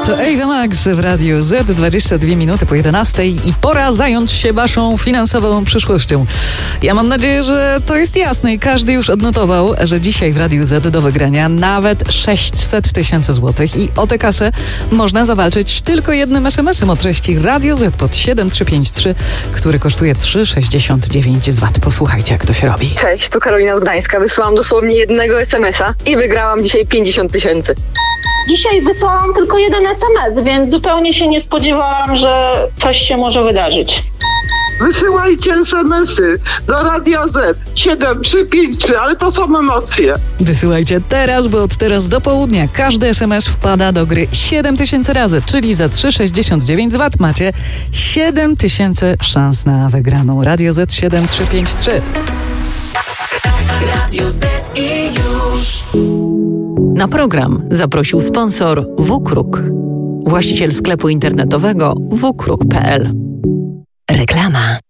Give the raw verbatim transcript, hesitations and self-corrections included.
To Ava Max w Radiu Z, dwadzieścia dwie minuty po jedenastej i pora zająć się waszą finansową przyszłością. Ja mam nadzieję, że to jest jasne i każdy już odnotował, że dzisiaj w Radiu Z do wygrania nawet sześćset tysięcy złotych i o tę kasę można zawalczyć tylko jednym es em esem o treści Radio Z pod siedem trzy pięć trzy, który kosztuje trzy sześćdziesiąt dziewięć złotych. Posłuchajcie, jak to się robi. Cześć, tu Karolina z Gdańska. Wysłałam dosłownie jednego es em esa i wygrałam dzisiaj pięćdziesiąt tysięcy. Dzisiaj wysłałam tylko jeden es em es, więc zupełnie się nie spodziewałam, że coś się może wydarzyć. Wysyłajcie es em esy do Radia Z siedem trzy pięć trzy, ale to są emocje. Wysyłajcie teraz, bo od teraz do południa każdy es em es wpada do gry siedem tysięcy razy, czyli za trzy sześćdziesiąt dziewięć złotych macie siedem tysięcy szans na wygraną. Radio Z siedem trzy pięć trzy. Radio Z i już. Na program zaprosił sponsor W Kruk, właściciel sklepu internetowego w kruk kropka pe el. Reklama.